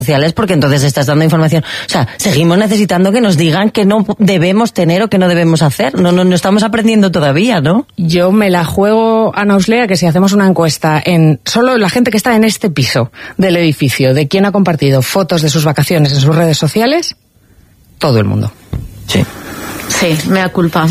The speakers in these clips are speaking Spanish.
sociales, porque entonces estás dando información. O sea, seguimos necesitando que nos digan que no debemos tener o que no debemos hacer. No estamos aprendiendo todavía, ¿no? Yo me la juego, Ana Uslea, que si hacemos una encuesta en solo la gente que está en este piso del edificio, de quién ha compartido fotos de sus vacaciones en sus redes sociales, todo el mundo. Sí. Sí, mea culpa.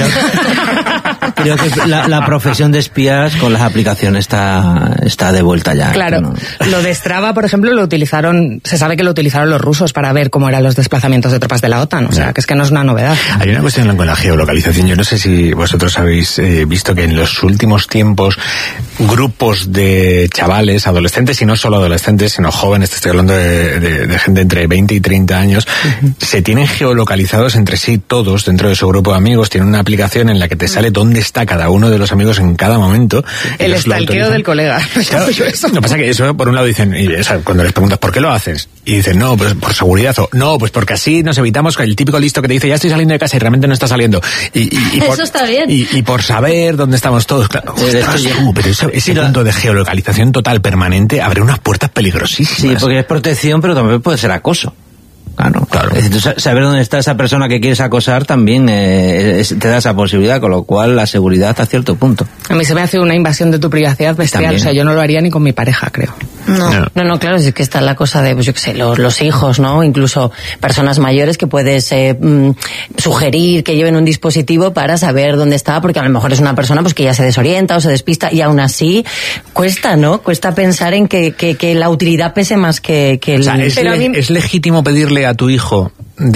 Creo que la profesión de espías con las aplicaciones está de vuelta ya. Claro, ¿no? Lo de Strava, por ejemplo, se sabe que lo utilizaron los rusos para ver cómo eran los desplazamientos de tropas de la OTAN, o sea, que es que no es una novedad. Hay una cuestión con la geolocalización. Yo no sé si vosotros habéis visto que en los últimos tiempos grupos de chavales, adolescentes, y no solo adolescentes, sino jóvenes, te estoy hablando de gente entre 20 y 30 años, se tienen geolocalizados entre sí todos dentro de su grupo de amigos. Tienen una aplicación en la que te sale dónde está cada uno de los amigos en cada momento. El estalqueo del colega. Claro, lo que pasa es que eso, por un lado, dicen, o sea, cuando les preguntas ¿por qué lo haces? Y dicen, no, pues por seguridad, o no, pues porque así nos evitamos el típico listo que te dice, ya estoy saliendo de casa y realmente no está saliendo. Eso está bien. Y por saber dónde estamos todos, claro. Pero ese punto de geolocalización total permanente abre unas puertas peligrosísimas. Sí, porque es protección, pero también puede ser acoso. Claro. Saber dónde está esa persona que quieres acosar también te da esa posibilidad, con lo cual la seguridad hasta cierto punto. A mí se me hace una invasión de tu privacidad bestial, también. O sea, yo no lo haría ni con mi pareja, creo. No, claro, es que está la cosa de, pues yo qué sé, los hijos, ¿no? Incluso personas mayores que puedes sugerir que lleven un dispositivo para saber dónde está, porque a lo mejor es una persona pues que ya se desorienta o se despista, y aún así cuesta, ¿no? Cuesta pensar en que la utilidad pese más que el... O sea, ¿es legítimo pedirle a tu hijo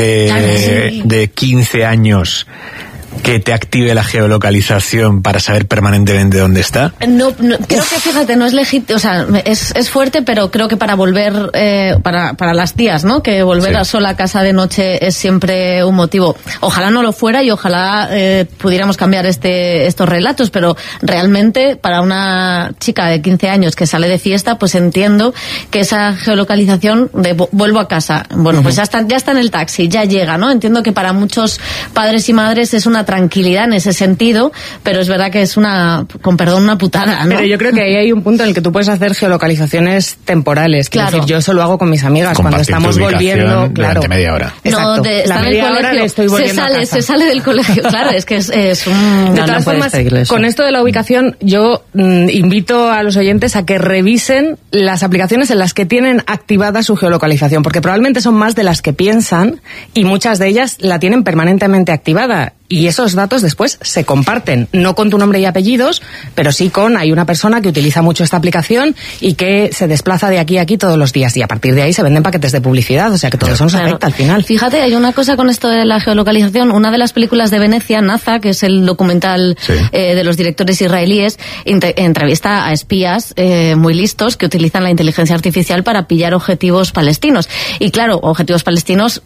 de 15 años que te active la geolocalización para saber permanentemente dónde está? No, creo que, fíjate, no es legítimo, o sea, es fuerte, pero creo que para volver, para las tías, ¿no? Que volver a sola a casa de noche es siempre un motivo. Ojalá no lo fuera y ojalá pudiéramos cambiar estos relatos, pero realmente para una chica de 15 años que sale de fiesta, pues entiendo que esa geolocalización de vuelvo a casa, bueno, pues ya está en el taxi, ya llega, ¿no? Entiendo que para muchos padres y madres es una tranquilidad en ese sentido, pero es verdad que es con perdón, una putada, ¿no? Pero yo creo que ahí hay un punto en el que tú puedes hacer geolocalizaciones temporales. Quiero decir, yo eso lo hago con mis amigas cuando estamos volviendo, durante media hora. Exacto. No, la media hora le estoy volviendo a casa. Se sale del colegio, claro, es que es un... De todas formas, con esto de la ubicación, yo invito a los oyentes a que revisen las aplicaciones en las que tienen activada su geolocalización, porque probablemente son más de las que piensan y muchas de ellas la tienen permanentemente activada. Y esos datos después se comparten, no con tu nombre y apellidos, pero sí hay una persona que utiliza mucho esta aplicación y que se desplaza de aquí a aquí todos los días, y a partir de ahí se venden paquetes de publicidad, o sea que todo eso nos afecta al final. Fíjate, hay una cosa con esto de la geolocalización. Una de las películas de Venecia, Naza, que es el documental de los directores israelíes, entrevista a espías muy listos que utilizan la inteligencia artificial para pillar objetivos palestinos. Y claro, objetivos palestinos,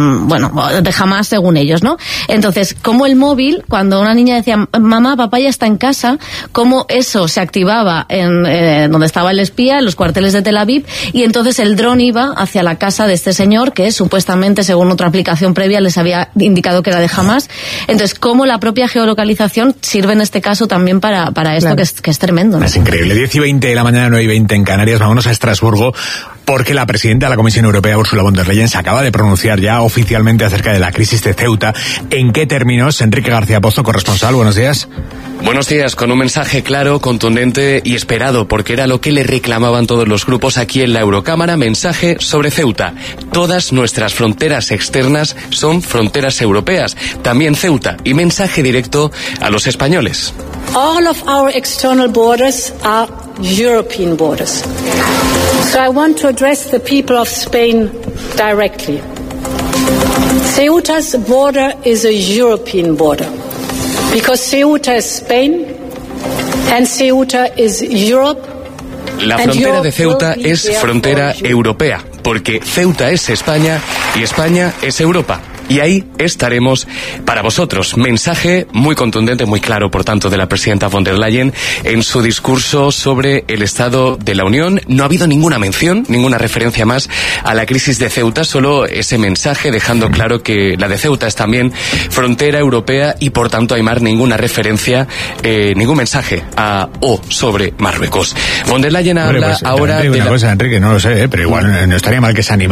de Hamás según ellos, ¿no? Entonces, como el móvil, cuando una niña decía, mamá, papá ya está en casa, cómo eso se activaba en donde estaba el espía, en los cuarteles de Tel Aviv, y entonces el dron iba hacia la casa de este señor, que supuestamente, según otra aplicación previa, les había indicado que era de Hamás. Entonces, cómo la propia geolocalización sirve en este caso también para esto, claro, que es tremendo, ¿no? Es increíble. 10:20 de la mañana, 9:20 en Canarias. Vámonos a Estrasburgo, porque la presidenta de la Comisión Europea, Ursula von der Leyen, se acaba de pronunciar ya oficialmente acerca de la crisis de Ceuta. ¿En qué términos? Enrique García Pozo, corresponsal, buenos días. Buenos días, con un mensaje claro, contundente y esperado, porque era lo que le reclamaban todos los grupos aquí en la Eurocámara. Mensaje sobre Ceuta. Todas nuestras fronteras externas son fronteras europeas, también Ceuta, y mensaje directo a los españoles. All of our external borders are European borders. So I want to address the people of Spain directly. Ceuta's border is a European border because Ceuta is Spain and Ceuta is Europe. La frontera de Ceuta es frontera europea, porque Ceuta es España y España es Europa. y ahí estaremos para vosotros. Mensaje muy contundente, muy claro, por tanto, de la presidenta von der Leyen en su discurso sobre el estado de la Unión. No ha habido ninguna mención, ninguna referencia más a la crisis de Ceuta, solo ese mensaje dejando claro que la de Ceuta es también frontera europea y, por tanto, Aimar, ninguna referencia, ningún mensaje a o sobre Marruecos. Von der Leyen habla ahora de una cosa, Enrique, no lo sé, pero igual no estaría mal que se animara